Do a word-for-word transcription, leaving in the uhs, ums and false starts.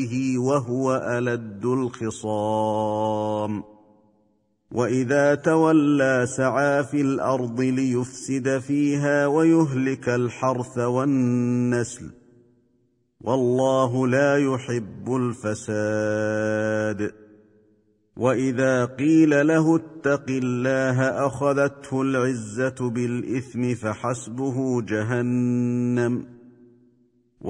وهو ألد الخصام وإذا تولى سعى في الأرض ليفسد فيها ويهلك الحرث والنسل والله لا يحب الفساد وإذا قيل له اتق الله أخذته العزة بالإثم فحسبه جهنم